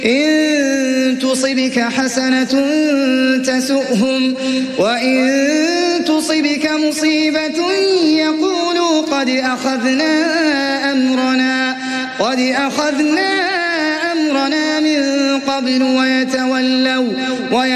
إن تصبك حسنة تسؤهم وإن تصبك مصيبة يقولوا قد أخذنا أمرنا من قبل ويتولوا